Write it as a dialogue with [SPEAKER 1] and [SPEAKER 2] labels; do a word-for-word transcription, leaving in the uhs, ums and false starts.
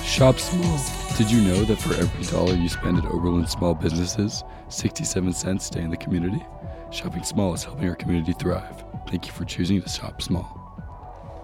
[SPEAKER 1] Shop small. Did you know that for every dollar you spend at Oberlin Small Businesses, sixty-seven cents stay in the community? Shopping small is helping our community thrive. Thank you for choosing to shop small.